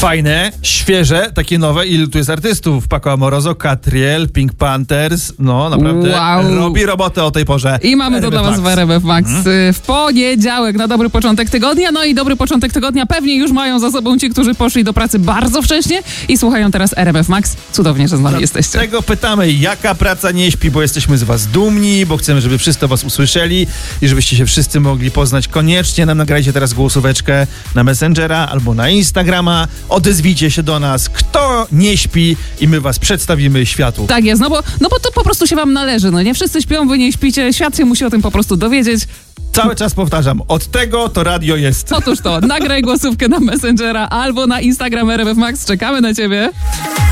Fajne, świeże, takie nowe. Ilu tu jest artystów? Paco Amoroso, Catriel, Pink Panthers. No, naprawdę robi robotę o tej porze. I mamy to dla was w RMF Max w poniedziałek na dobry początek tygodnia. No i dobry początek tygodnia pewnie już mają za sobą ci, którzy poszli do pracy bardzo wcześnie i słuchają teraz RMF Max. Cudownie, że z nami jesteście. Dlatego pytamy, jaka praca nie śpi, bo jesteśmy z was dumni, bo chcemy, żeby wszyscy was usłyszeli i żebyście się wszyscy mogli poznać. Koniecznie nam nagrajcie teraz głosóweczkę na Messengera albo na Instagrama. Odezwijcie się do nas, kto nie śpi i my was przedstawimy światu. Tak jest, no bo to po prostu się wam należy, no nie? Wszyscy śpią, wy nie śpicie, świat się musi o tym po prostu dowiedzieć. Cały czas powtarzam, od tego to radio jest. Otóż to, nagraj głosówkę na Messengera albo na Instagram RMF Max, czekamy na ciebie.